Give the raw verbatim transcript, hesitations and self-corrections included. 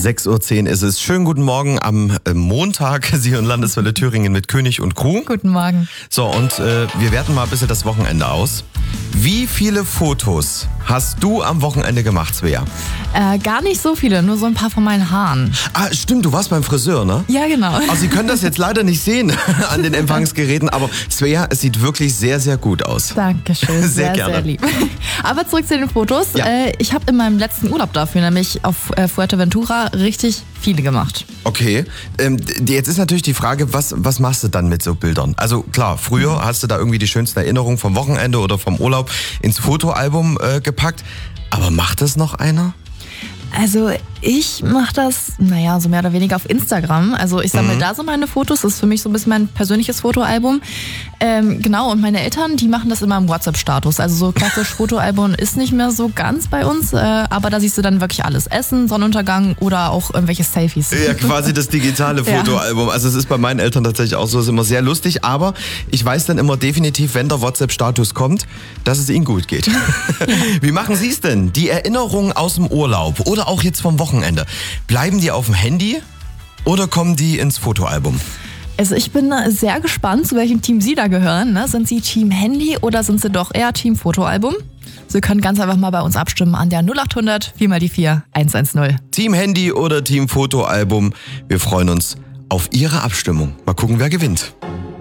sechs Uhr zehn ist es. Schönen guten Morgen am äh, Montag. Sie hören Landeswelle Thüringen mit König und Crew. Guten Morgen. So, und äh, wir werten mal ein bisschen das Wochenende aus. Wie viele Fotos hast du am Wochenende gemacht, Svea? Äh, gar nicht so viele, nur so ein paar von meinen Haaren. Ah, stimmt, du warst beim Friseur, ne? Ja, genau. Also Sie können das jetzt leider nicht sehen an den Empfangsgeräten, aber Svea, es sieht wirklich sehr, sehr gut aus. Dankeschön, Sehr sehr, gerne. sehr lieb. Aber zurück zu den Fotos. Ja. Äh, ich habe in meinem letzten Urlaub dafür, nämlich auf äh, Fuerteventura, richtig viele gemacht. Okay, ähm, d- jetzt ist natürlich die Frage, was, was machst du dann mit so Bildern? Also klar, früher Mhm. hast du da irgendwie die schönsten Erinnerungen vom Wochenende oder vom Urlaub ins Fotoalbum äh, gepackt, aber macht das noch einer? Also ich mache das, naja, so mehr oder weniger auf Instagram. Also ich sammle Mhm. da so meine Fotos. Das ist für mich so ein bisschen mein persönliches Fotoalbum. Ähm, genau, und meine Eltern, die machen das immer im WhatsApp-Status. Also so klassisch Fotoalbum ist nicht mehr so ganz bei uns. Äh, aber da siehst du dann wirklich alles. Essen, Sonnenuntergang oder auch irgendwelche Selfies. Ja, quasi das digitale Ja. Fotoalbum. Also es ist bei meinen Eltern tatsächlich auch so, ist immer sehr lustig, aber ich weiß dann immer definitiv, wenn der WhatsApp-Status kommt, dass es ihnen gut geht. Wie machen Sie es denn? Die Erinnerungen aus dem Urlaub oder auch jetzt vom Wochenende, bleiben die auf dem Handy oder kommen die ins Fotoalbum? Also ich bin sehr gespannt, zu welchem Team Sie da gehören. Ne? Sind Sie Team Handy oder sind Sie doch eher Team Fotoalbum? Sie können ganz einfach mal bei uns abstimmen an der null acht hundert vier mal die vier eins eins null. Team Handy oder Team Fotoalbum? Wir freuen uns auf Ihre Abstimmung. Mal gucken, wer gewinnt.